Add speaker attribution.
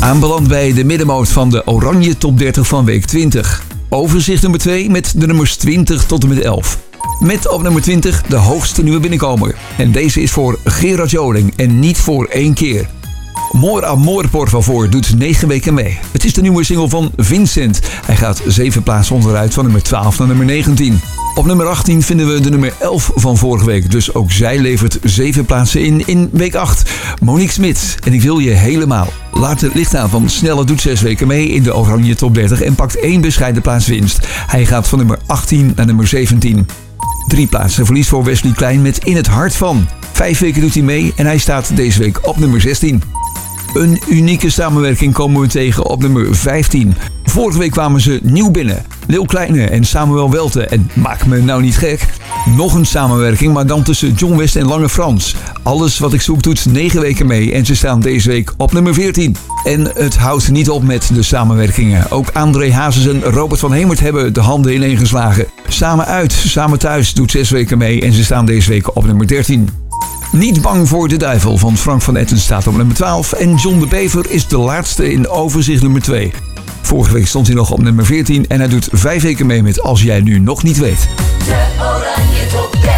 Speaker 1: Aanbeland bij de middenmoot van de Oranje Top 30 van week 20. Overzicht nummer 2 met de nummers 20 tot en met 11. Met op nummer 20 de hoogste nieuwe binnenkomer. En deze is voor Gerard Joling en niet voor 1 keer. More Amor por favor doet 9 weken mee. Het is de nieuwe single van Vincent. Hij gaat 7 plaatsen onderuit van nummer 12 naar nummer 19. Op nummer 18 vinden we de nummer 11 van vorige week. Dus ook zij levert 7 plaatsen in week 8. Monique Smit en ik wil je helemaal. Laat het licht aan van Snelle doet 6 weken mee in de Oranje Top 30 en pakt 1 bescheiden plaats winst. Hij gaat van nummer 18 naar nummer 17. 3 plaatsen verlies voor Wesley Klein met In het hart van. 5 weken doet hij mee en hij staat deze week op nummer 16. Een unieke samenwerking komen we tegen op nummer 15. Vorige week kwamen ze nieuw binnen. Lil Kleine en Samuel Welte en Maak me nou niet gek. Nog een samenwerking, maar dan tussen John West en Lange Frans. Alles wat ik zoek doet 9 weken mee en ze staan deze week op nummer 14. En het houdt niet op met de samenwerkingen. Ook André Hazes en Robert van Hemert hebben de handen ineengeslagen. Samen uit, samen thuis doet 6 weken mee en ze staan deze week op nummer 13. Niet bang voor de duivel van Frank van Etten staat op nummer 12 en John de Bever is de laatste in overzicht nummer 2. Vorige week stond hij nog op nummer 14 en hij doet 5 weken mee met Als jij nu nog niet weet.
Speaker 2: De Oranje Top 30.